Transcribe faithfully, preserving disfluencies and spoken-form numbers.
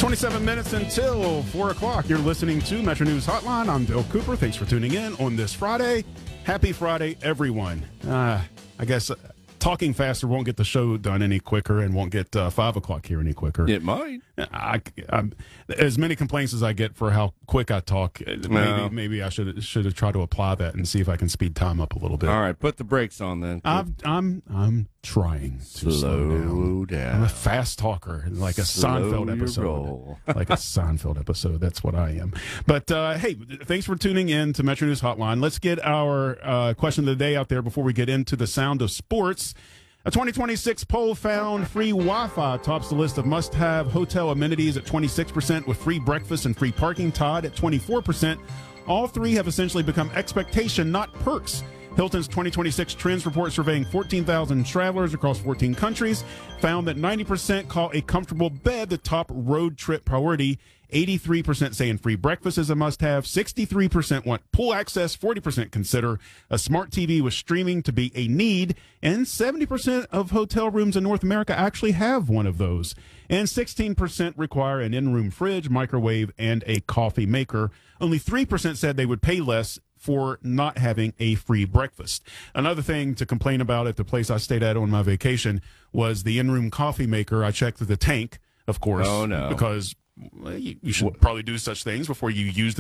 twenty-seven minutes until four o'clock. You're listening to Metro News Hotline. I'm Bill Cooper. Thanks for tuning in on this Friday. Happy Friday, everyone. Uh, I guess uh, talking faster won't get the show done any quicker and won't get uh, five o'clock here any quicker. It might. I, I'm, as many complaints as I get for how quick I talk, maybe No. maybe I should should have tried to apply that and see if I can speed time up a little bit. All right, put the brakes on then. I've, I'm I'm trying to slow, Slow down. down. I'm a fast talker, like a Slow Seinfeld your episode. roll. Like a Seinfeld episode. That's what I am. But uh, hey, thanks for tuning in to Metro News Hotline. Let's get our uh, question of the day out there before we get into the sound of sports. A twenty twenty-six poll found free Wi-Fi tops the list of must-have hotel amenities at twenty-six percent, with free breakfast and free parking tied at twenty-four percent. All three have essentially become expectation, not perks. Hilton's twenty twenty-six Trends Report, surveying fourteen thousand travelers across fourteen countries, found that ninety percent call a comfortable bed the top road trip priority. eighty-three percent saying free breakfast is a must-have. sixty-three percent want pool access. forty percent consider a smart T V with streaming to be a need. And seventy percent of hotel rooms in North America actually have one of those. And sixteen percent require an in-room fridge, microwave, and a coffee maker. Only three percent said they would pay less for not having a free breakfast. Another thing to complain about at the place I stayed at on my vacation was the in-room coffee maker. I checked the tank, of course. Oh, no. Because well, you, you should probably do such things before you use